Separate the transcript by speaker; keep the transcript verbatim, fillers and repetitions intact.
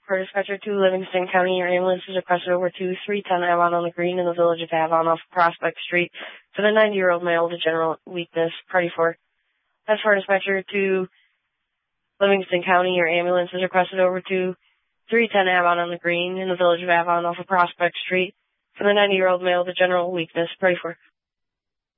Speaker 1: For dispatcher to Livingston County, your ambulance is requested over to three ten Avon on the Green in the village of Avon off Prospect Street for the ninety-year-old male with general weakness, party four. As for dispatcher to Livingston County, your ambulance is requested over to three ten Avon on the Green in the village of Avon off of Prospect Street for the ninety-year-old male with general weakness, party four.